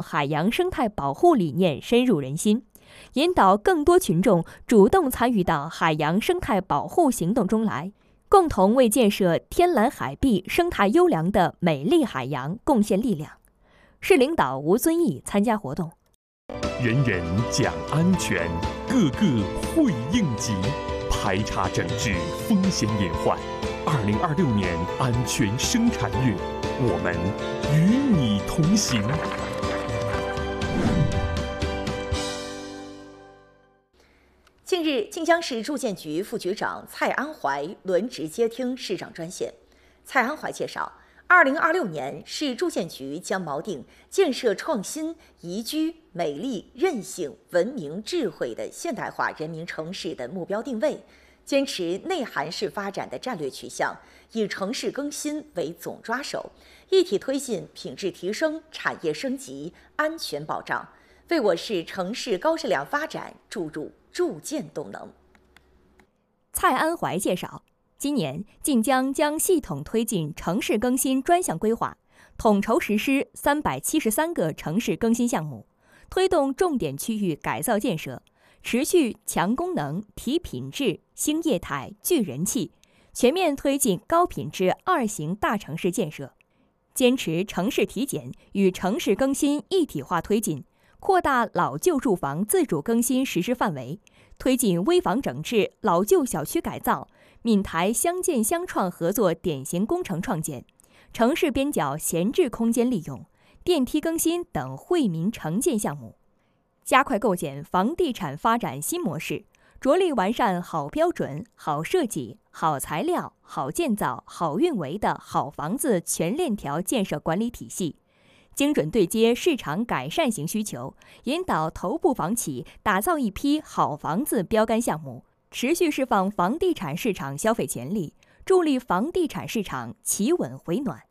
海洋生态保护理念深入人心，引导更多群众主动参与到海洋生态保护行动中来，共同为建设天蓝海碧、生态优良的美丽海洋贡献力量。市领导吴遵义参加活动。 人人讲安全，个个会应急，排查整治风险隐患。2026年安全生产月，我们与你同行。 近日，晋江市住建局副局长蔡安怀轮值接听市长专线。蔡安怀介绍，2026年市住建局将锚定建设创新、宜居、美丽、韧性、文明、智慧的现代化人民城市的目标定位，坚持内涵式发展的战略取向，以城市更新为总抓手，一体推进品质提升、产业升级、安全保障，为我市城市高质量发展注入铸剑动能。 蔡安怀介绍，今年晋江将系统推进城市更新专项规划，统筹实施373个城市更新项目，推动重点区域改造建设，持续强功能、提品质、兴业态、聚人气，全面推进高品质2型大城市建设，坚持城市体检与城市更新一体化推进，扩大老旧住房自主更新实施范围，推进危房整治、老旧小区改造、闽台乡建乡创合作典型工程创建、城市边角闲置空间利用、电梯更新等惠民城建项目，加快构建房地产发展新模式，着力完善好标准、好设计、好材料、好建造、好运维的好房子全链条建设管理体系，精准对接市场改善型需求，引导头部房企打造一批好房子标杆项目，持续释放房地产市场消费潜力，助力房地产市场企稳回暖。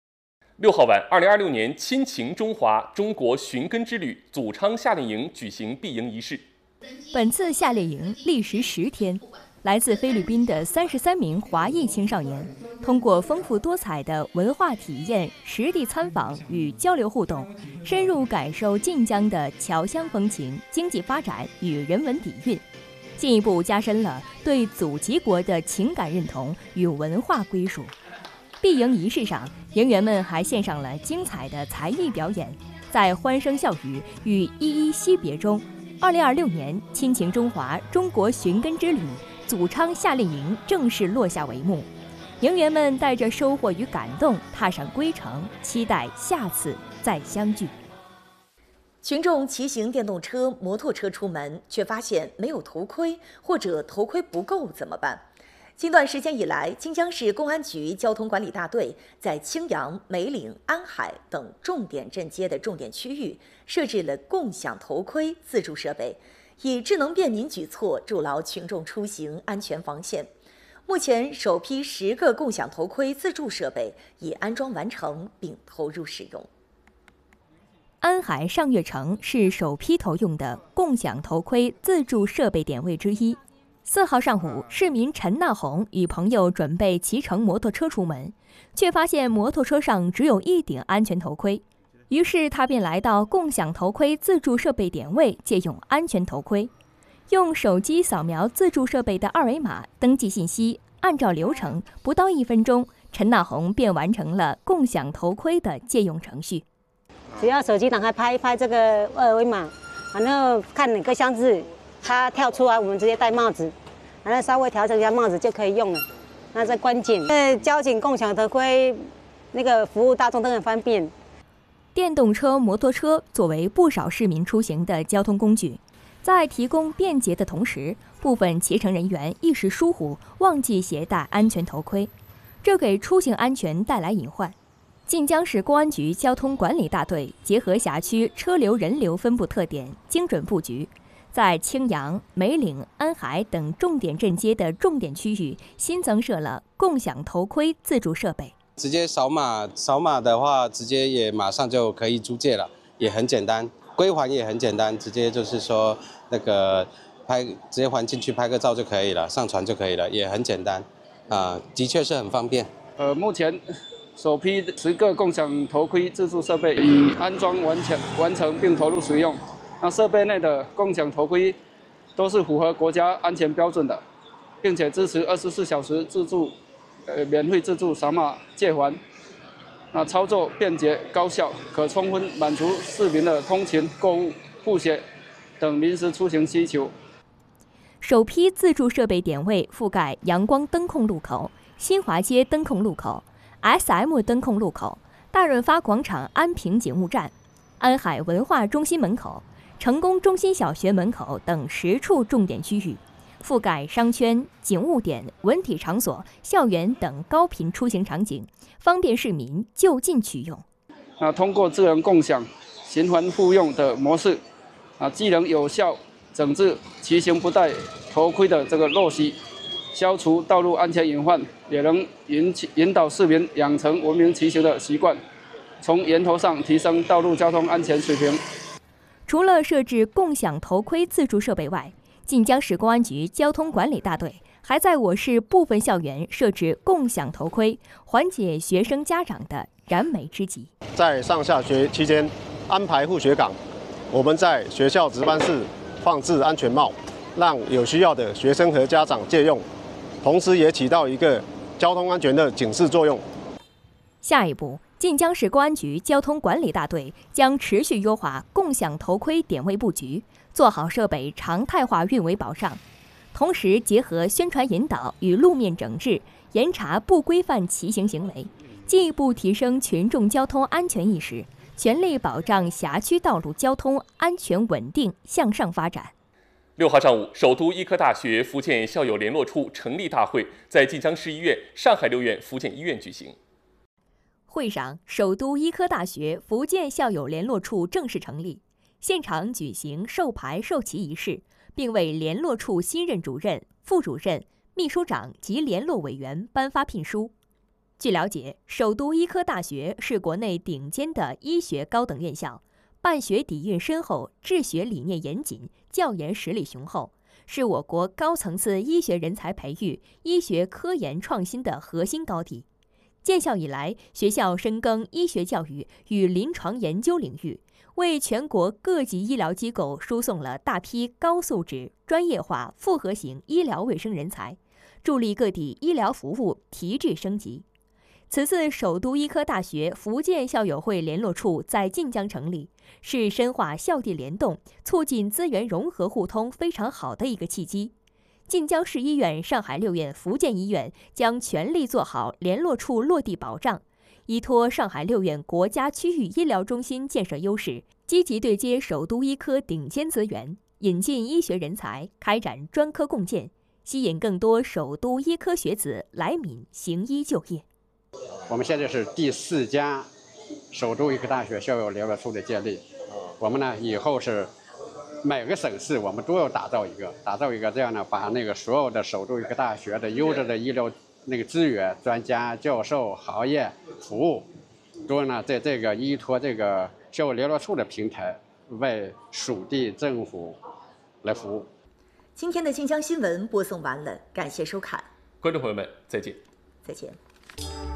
6号晚，2026年亲情中华中国寻根之旅祖昌夏令营举行闭营仪式。 本次夏令营历时10天，来自菲律宾的33名华裔青少年，通过丰富多彩的文化体验、实地参访与交流互动，深入感受晋江的侨乡风情、经济发展与人文底蕴，进一步加深了对祖籍国的情感认同与文化归属。闭营仪式上，营员们还献上了精彩的才艺表演，在欢声笑语与依依惜别中，2026年亲情中华中国寻根之旅祖昌夏令营正式落下帷幕。营员们带着收获与感动踏上归程，期待下次再相聚。 群众骑行电动车、摩托车出门，却发现没有头盔或者头盔不够怎么办？近段时间以来，晋江市公安局交通管理大队在青阳、梅岭、安海等重点镇街的重点区域设置了共享头盔自助设备，以智能便民举措筑牢群众出行安全防线。目前，首批10个共享头盔自助设备已安装完成并投入使用。 安海上月城是首批投用的共享头盔自助设备点位之一。4号上午，市民陈纳红与朋友准备骑乘摩托车出门，却发现摩托车上只有1顶安全头盔。于是他便来到共享头盔自助设备点位借用安全头盔，用手机扫描自助设备的2维码登记信息，按照流程，不到1分钟，陈纳红便完成了共享头盔的借用程序。 只要手机打开拍一拍这个2维码，然后看哪个箱子，它跳出来，我们直接戴帽子，然后稍微调整一下帽子就可以用了。那这关键，交警共享头盔那个服务大众都很方便。 电动车、摩托车作为不少市民出行的交通工具，在提供便捷的同时，部分骑乘人员一时疏忽，忘记携带安全头盔，这给出行安全带来隐患。晋江市公安局交通管理大队结合辖区车流人流分布特点，精准布局，在青阳、梅岭、安海等重点镇街的重点区域新增设了共享头盔自助设备。 直接扫码的话，直接也马上就可以租借了，也很简单，归还也很简单，直接就是说那个直接还进去拍个照就可以了，上传就可以了，也很简单，的确是很方便。 目前首批10个共享头盔自助设备已安装完成并投入使用。那设备内的共享头盔都是符合国家安全标准的，并且支持24小时免费自助扫码借还。那操作便捷高效，可充分满足市民的通勤、购物、复学等临时出行需求。 首批自助设备点位覆盖阳光灯控路口、新华街灯控路口、SM 灯控路口、大润发广场安平警务站、安海文化中心门口、成功中心小学门口等10处重点区域，覆盖商圈、警务点、文体场所、校园等高频出行场景，方便市民就近取用。 通过智能共享、循环复用的模式，既能有效整治骑行不戴头盔的这个陋习，消除道路安全隐患，也能引导市民养成文明骑行的习惯，从源头上提升道路交通安全水平。 除了设置共享头盔自助设备外，晋江市公安局交通管理大队还在我市部分校园设置共享头盔，缓解学生家长的燃眉之急。 在上下学期间安排护学岗，我们在学校值班室放置安全帽，让有需要的学生和家长借用，同时也起到一个交通安全的警示作用。 下一步，晋江市公安局交通管理大队将持续优化共享头盔点位布局，做好设备常态化运维保障，同时结合宣传引导与路面整治，严查不规范骑行行为，进一步提升群众交通安全意识，全力保障辖区道路交通安全稳定向上发展。 6号上午，首都医科大学福建校友联络处成立大会在晋江市医院、上海6院福建医院举行。 会上，首都医科大学福建校友联络处正式成立，现场举行授牌授旗仪式，并为联络处新任主任、副主任、秘书长及联络委员颁发聘书。据了解，首都医科大学是国内顶尖的医学高等院校，办学底蕴深厚，治学理念严谨，教研实力雄厚，是我国高层次医学人才培育、医学科研创新的核心高地。建校以来，学校深耕医学教育与临床研究领域，为全国各级医疗机构输送了大批高素质、专业化、复合型医疗卫生人才，助力各地医疗服务提质升级。此次首都医科大学福建校友会联络处在晋江成立，是深化校地联动、促进资源融合互通非常好的一个契机。晋江市医院、上海6院福建医院将全力做好联络处落地保障，依托上海6院国家区域医疗中心建设优势，积极对接首都医科顶尖资源，引进医学人才，开展专科共建，吸引更多首都医科学子来闽行医就业。 我们现在是第4家首都医科大学校友联络处的建立，我们呢以后是每个省市我们都要打造一个，这样呢，把那个所有的首都医科大学的优质的医疗那个资源、专家、教授、行业服务，都呢在这个依托这个校友联络处的平台，为属地政府来服务。 今天的晋江新闻播送完了，感谢收看， 观众朋友们，再见。 再见。